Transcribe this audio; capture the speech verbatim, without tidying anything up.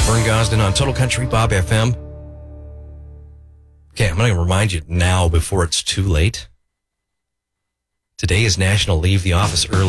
Vern Gosden on Total Country Bob F M. Okay, I'm going to remind you now before it's too late. Today is National Leave the Office Early.